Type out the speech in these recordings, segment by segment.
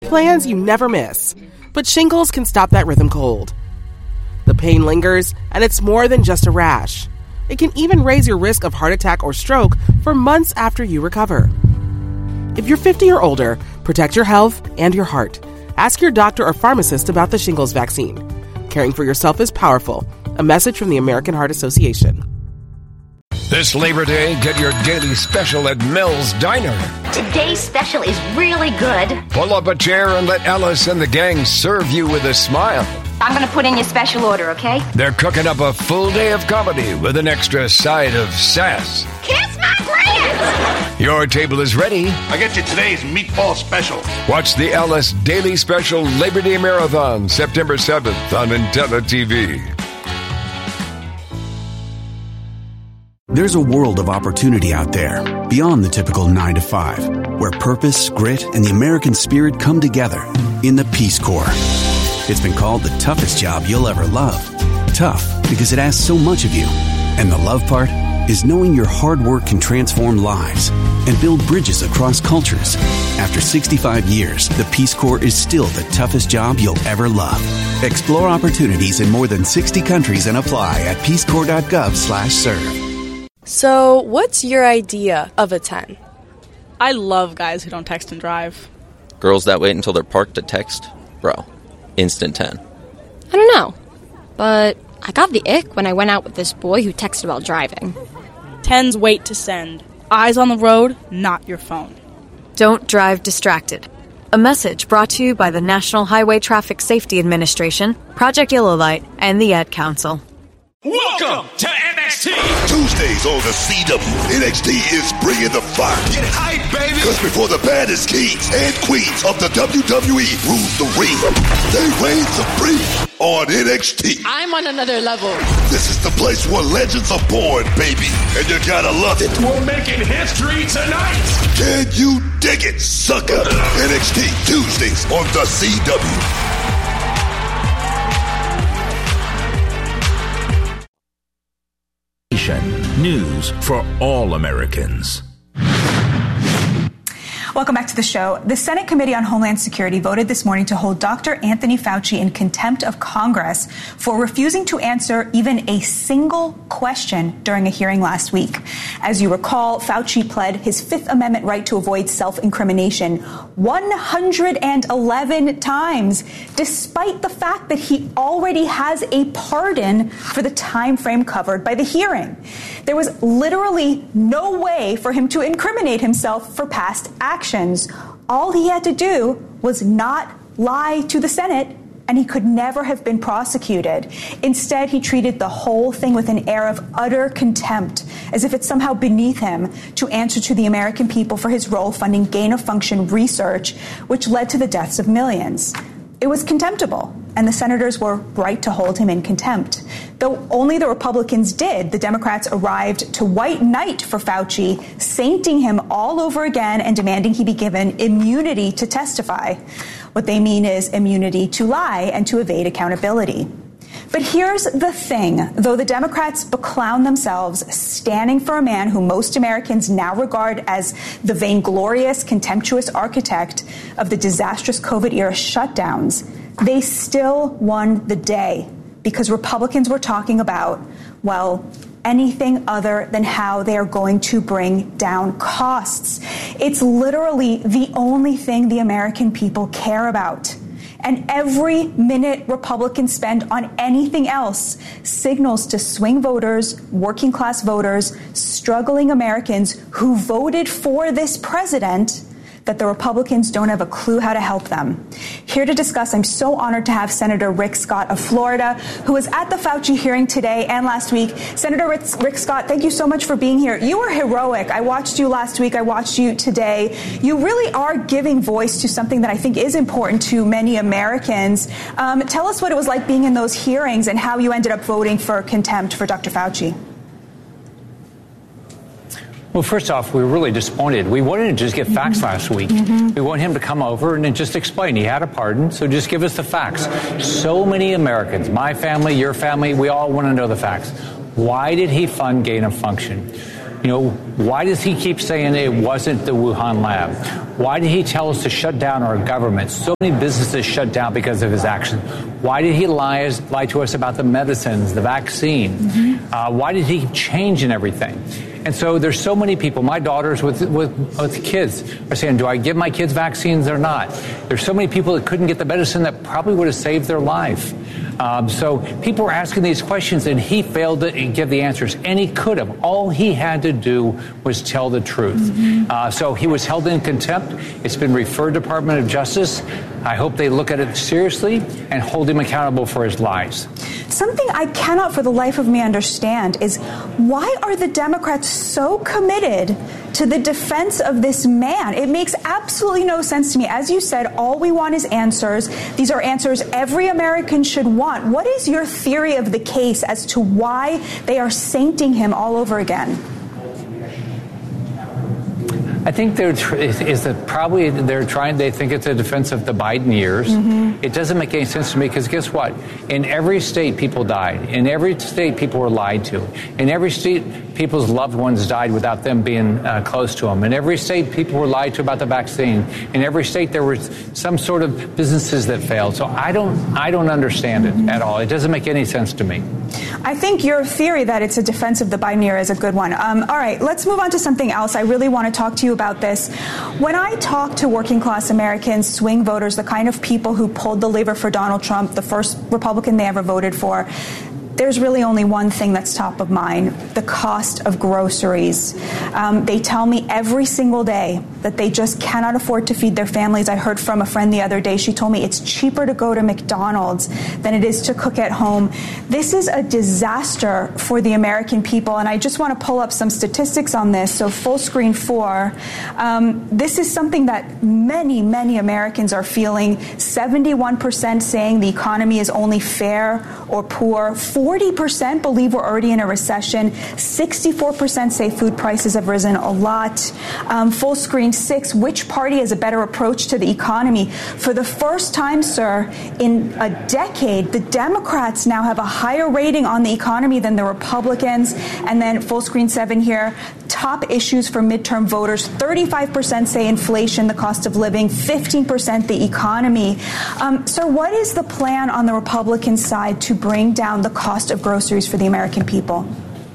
plans you never miss. But shingles can stop that rhythm cold. The pain lingers, and it's more than just a rash. It can even raise your risk of heart attack or stroke for months after you recover. If you're 50 or older, protect your health and your heart. Ask your doctor or pharmacist about the shingles vaccine. Caring for yourself is powerful. A message from the American Heart Association. This Labor Day, get your daily special at Mel's Diner. Today's special is really good. Pull up a chair and let Alice and the gang serve you with a smile. I'm going to put in your special order, okay? They're cooking up a full day of comedy with an extra side of sass. Kiss my grand! Your table is ready. I get you today's meatball special. Watch the Alice Daily Special Labor Day Marathon, September 7th on Intella TV. There's a world of opportunity out there, beyond the typical 9 to 5, where purpose, grit, and the American spirit come together in the Peace Corps. It's been called the toughest job you'll ever love. Tough because it asks so much of you. And the love part is knowing your hard work can transform lives and build bridges across cultures. After 65 years, the Peace Corps is still the toughest job you'll ever love. Explore opportunities in more than 60 countries and apply at peacecorps.gov/serve. So, what's your idea of a 10? I love guys who don't text and drive. Girls that wait until they're parked to text? Bro, instant 10. I don't know, but I got the ick when I went out with this boy who texted while driving. 10s wait to send. Eyes on the road, not your phone. Don't drive distracted. A message brought to you by the National Highway Traffic Safety Administration, Project Yellow Light, and the Ad Council. Welcome to NXT! Tuesdays on the CW, NXT is bringing the fire. Get hype, baby! Because before the baddest kings and queens of the WWE rule the ring, they reign supreme on NXT. I'm on another level. This is the place where legends are born, baby, and you gotta love it. We're making history tonight! Can you dig it, sucker? NXT Tuesdays on the CW. News for all Americans. Welcome back to the show. The Senate Committee on Homeland Security voted this morning to hold Dr. Anthony Fauci in contempt of Congress for refusing to answer even a single question during a hearing last week. As you recall, Fauci pled his Fifth Amendment right to avoid self-incrimination 111 times, despite the fact that he already has a pardon for the time frame covered by the hearing. There was literally no way for him to incriminate himself for past actions. All he had to do was not lie to the Senate, and he could never have been prosecuted. Instead, he treated the whole thing with an air of utter contempt, as if it's somehow beneath him to answer to the American people for his role funding gain-of-function research, which led to the deaths of millions. It was contemptible, and the senators were right to hold him in contempt. Though only the Republicans did, the Democrats arrived to white knight for Fauci, sainting him all over again and demanding he be given immunity to testify. What they mean is immunity to lie and to evade accountability. But here's the thing. Though the Democrats beclown themselves standing for a man who most Americans now regard as the vainglorious, contemptuous architect of the disastrous COVID-era shutdowns, they still won the day because Republicans were talking about, well, anything other than how they are going to bring down costs. It's literally the only thing the American people care about. And every minute Republicans spend on anything else signals to swing voters, working class voters, struggling Americans who voted for this president that the Republicans don't have a clue how to help them. Here to discuss, I'm so honored to have Senator Rick Scott of Florida, who was at the Fauci hearing today and last week. Senator Rick Scott, thank you so much for being here. You were heroic. I watched you last week. I watched you today. You really are giving voice to something that I think is important to many Americans. Tell us what it was like being in those hearings and how you ended up voting for contempt for Dr. Fauci. Well, first off, we were really disappointed. We wanted to just get facts last week. We want him to come over and just explain. He had a pardon, so just give us the facts. So many Americans, my family, your family, we all want to know the facts. Why did he fund gain of function? Why does he keep saying it wasn't the Wuhan lab? Why did he tell us to shut down our government? So many businesses shut down because of his actions. Why did he lie to us about the medicines, the vaccine? Why did he change in everything? And so there's so many people, my daughters with kids are saying, do I give my kids vaccines or not? There's so many people that couldn't get the medicine that probably would have saved their life. So people were asking these questions, and he failed to give the answers. And he could have. All he had to do was tell the truth. So he was held in contempt. It's been referred to Department of Justice. I hope they look at it seriously and hold him accountable for his lies. Something I cannot for the life of me understand is why are the Democrats so committed to the defense of this man? It makes absolutely no sense to me. As you said, all we want is answers. These are answers every American should want. What is your theory of the case as to why they are sainting him all over again? I think they think it's a defense of the Biden years. It doesn't make any sense to me because guess what? In every state, people died. In every state, people were lied to. In every state, people's loved ones died without them being close to them. In every state, people were lied to about the vaccine. In every state, there were some sort of businesses that failed. So I don't understand it at all. It doesn't make any sense to me. I think your theory that it's a defense of the Biden era is a good one. All right, let's move on to something else. I really want to talk to you about this. When I talk to working class Americans, swing voters, the kind of people who pulled the lever for Donald Trump, the first Republican they ever voted for, there's really only one thing that's top of mind: the cost of groceries. They tell me every single day that they just cannot afford to feed their families. I heard from a friend the other day. She told me it's cheaper to go to McDonald's than it is to cook at home. This is a disaster for the American people. And I just want to pull up some statistics on this. So full screen 4. This is something that many, many Americans are feeling. 71% saying the economy is only fair or poor. 40% believe we're already in a recession. 64% say food prices have risen a lot. Full screen 6, which party has a better approach to the economy? For the first time, sir, in a decade, the Democrats now have a higher rating on the economy than the Republicans. And then full screen 7 here, top issues for midterm voters. 35% say inflation, the cost of living, 15% the economy. Sir, what is the plan on the Republican side to bring down the cost of groceries for the American people?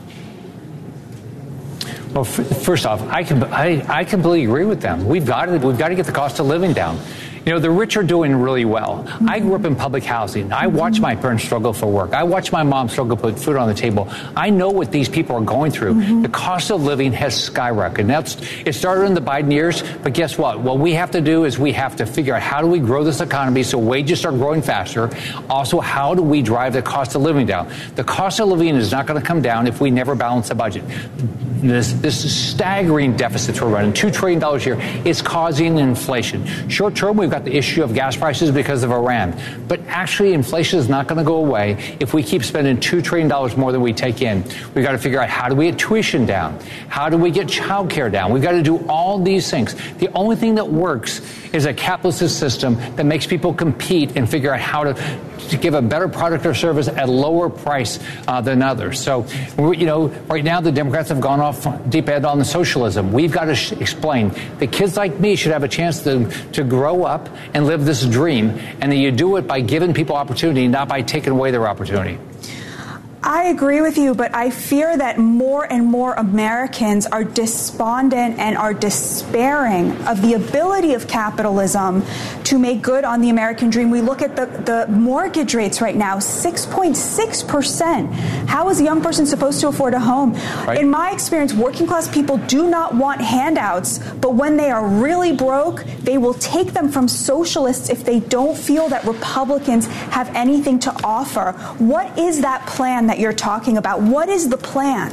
Well, first off, I completely agree with them. We've got to get the cost of living down. The rich are doing really well. I grew up in public housing. I watched my parents struggle for work. I watched my mom struggle to put food on the table. I know what these people are going through. The cost of living has skyrocketed. It started in the Biden years, but guess what? What we have to do is we have to figure out how do we grow this economy so wages start growing faster. Also, how do we drive the cost of living down? The cost of living is not going to come down if we never balance the budget. This staggering deficits we're running, $2 trillion a year, is causing inflation. Short term, we've got the issue of gas prices because of Iran. But actually, inflation is not going to go away if we keep spending $2 trillion more than we take in. We've got to figure out how do we get tuition down? How do we get child care down? We've got to do all these things. The only thing that works is a capitalist system that makes people compete and figure out how to give a better product or service at a lower price than others. So, right now the Democrats have gone off deep end on the socialism. We've got to explain that kids like me should have a chance to grow up and live this dream, and that you do it by giving people opportunity, not by taking away their opportunity. I agree with you, but I fear that more and more Americans are despondent and are despairing of the ability of capitalism to make good on the American dream. We look at the mortgage rates right now, 6.6%. How is a young person supposed to afford a home? Right. In my experience, working class people do not want handouts, but when they are really broke, they will take them from socialists if they don't feel that Republicans have anything to offer. What is that plan that you're talking about? What is the plan?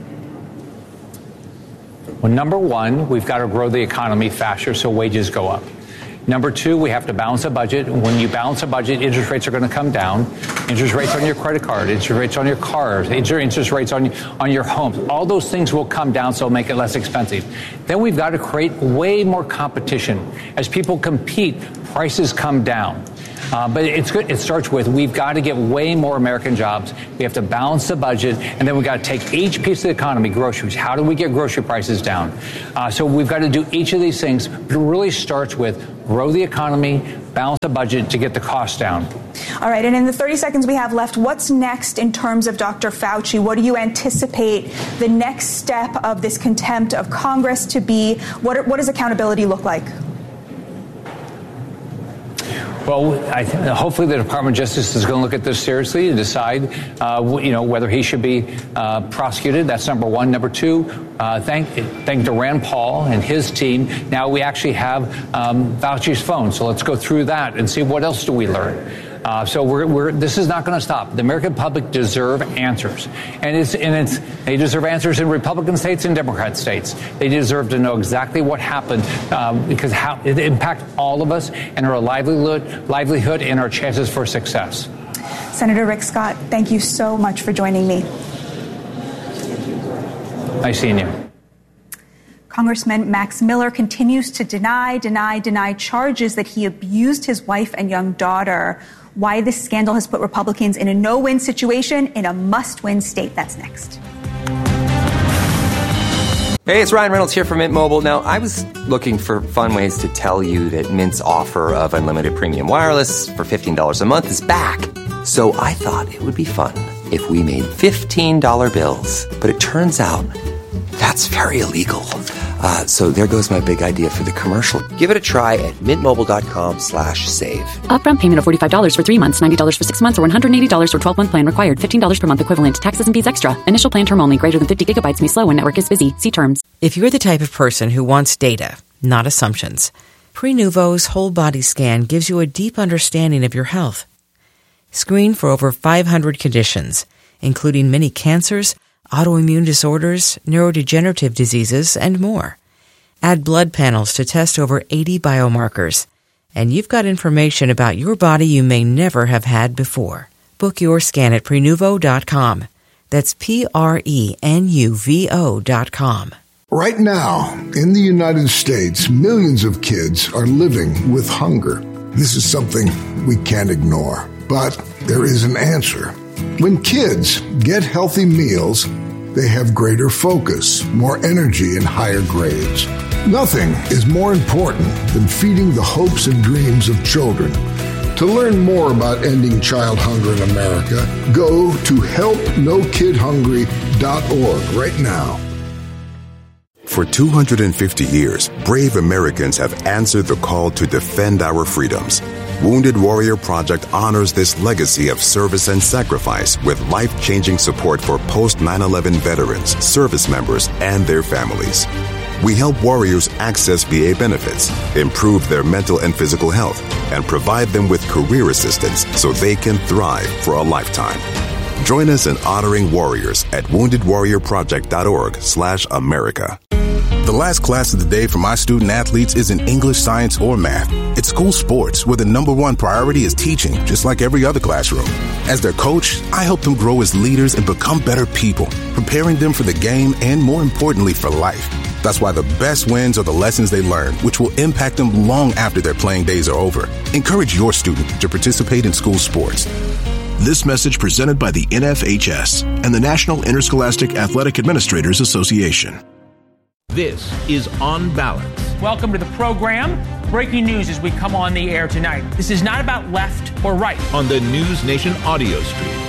Well, number one, we've got to grow the economy faster so wages go up. Number two, we have to balance a budget. When you balance a budget, interest rates are going to come down. Interest rates on your credit card, interest rates on your cars, interest rates on your homes. All those things will come down, so it'll make it less expensive. Then we've got to create way more competition. As people compete, prices come down. But it's good. It starts with we've got to get way more American jobs. We have to balance the budget, and then we've got to take each piece of the economy, groceries. How do we get grocery prices down? So we've got to do each of these things. But it really starts with grow the economy, balance the budget to get the costs down. All right, and in the 30 seconds we have left, what's next in terms of Dr. Fauci? What do you anticipate the next step of this contempt of Congress to be? What does accountability look like? Well, hopefully the Department of Justice is going to look at this seriously and decide, whether he should be prosecuted. That's number one. Number two, thank to Rand Paul and his team. Now we actually have Fauci's phone, so let's go through that and see what else do we learn. So this is not going to stop. The American public deserve answers, and they deserve answers in Republican states and Democrat states. They deserve to know exactly what happened because how it impacts all of us and our livelihood and our chances for success. Senator Rick Scott, thank you so much for joining me. Nice seeing you. Congressman Max Miller continues to deny charges that he abused his wife and young daughter. Why this scandal has put Republicans in a no-win situation in a must-win state. That's next. Hey, it's Ryan Reynolds here from Mint Mobile. Now, I was looking for fun ways to tell you that Mint's offer of unlimited premium wireless for $15 a month is back. So I thought it would be fun if we made $15 bills. But it turns out that's very illegal. So there goes my big idea for the commercial. Give it a try at mintmobile.com/save. Upfront payment of $45 for 3 months, $90 for 6 months, or $180 for 12-month plan required. $15 per month equivalent. Taxes and fees extra. Initial plan term only. Greater than 50 gigabytes may slow when network is busy. See terms. If you're the type of person who wants data, not assumptions, Prenuvo's whole body scan gives you a deep understanding of your health. Screen for over 500 conditions, including many cancers, autoimmune disorders, neurodegenerative diseases, and more. Add blood panels to test over 80 biomarkers. And you've got information about your body you may never have had before. Book your scan at Prenuvo.com. That's Prenuvo.com. Right now, in the United States, millions of kids are living with hunger. This is something we can't ignore. But there is an answer. When kids get healthy meals, they have greater focus, more energy, and higher grades. Nothing is more important than feeding the hopes and dreams of children. To learn more about ending child hunger in America, go to helpnokidhungry.org right now. For 250 years, brave Americans have answered the call to defend our freedoms. Wounded Warrior Project honors this legacy of service and sacrifice with life-changing support for post-9/11 veterans, service members, and their families. We help warriors access VA benefits, improve their mental and physical health, and provide them with career assistance so they can thrive for a lifetime. Join us in honoring warriors at woundedwarriorproject.org/America. The last class of the day for my student athletes isn't English, science, or math. It's school sports, where the number one priority is teaching, just like every other classroom. As their coach, I help them grow as leaders and become better people, preparing them for the game and, more importantly, for life. That's why the best wins are the lessons they learn, which will impact them long after their playing days are over. Encourage your student to participate in school sports. This message presented by the NFHS and the National Interscholastic Athletic Administrators Association. This is On Balance. Welcome to the program. Breaking news as we come on the air tonight. This is not about left or right. On the News Nation audio stream.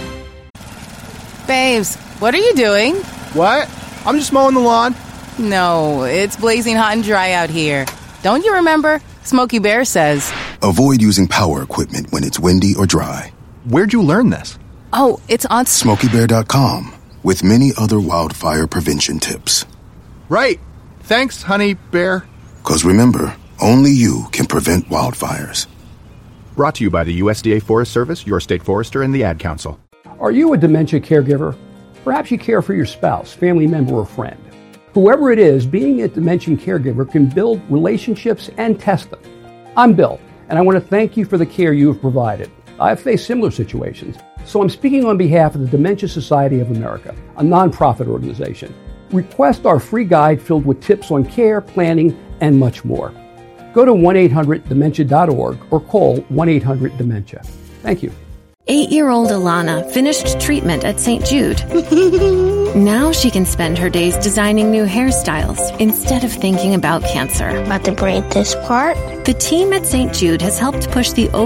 Babes, what are you doing? What? I'm just mowing the lawn. No, it's blazing hot and dry out here. Don't you remember? Smokey Bear says, avoid using power equipment when it's windy or dry. Where'd you learn this? Oh, it's on SmokeyBear.com with many other wildfire prevention tips. Right. Thanks, Honey Bear. Because remember, only you can prevent wildfires. Brought to you by the USDA Forest Service, your state forester, and the Ad Council. Are you a dementia caregiver? Perhaps you care for your spouse, family member, or friend. Whoever it is, being a dementia caregiver can build relationships and test them. I'm Bill, and I want to thank you for the care you have provided. I've faced similar situations, so I'm speaking on behalf of the Dementia Society of America, a nonprofit organization. Request our free guide filled with tips on care, planning, and much more. Go to 1-800-DEMENTIA.org or call 1-800-DEMENTIA. Thank you. 8-year-old Alana finished treatment at St. Jude. Now she can spend her days designing new hairstyles instead of thinking about cancer. About to braid this part? The team at St. Jude has helped push the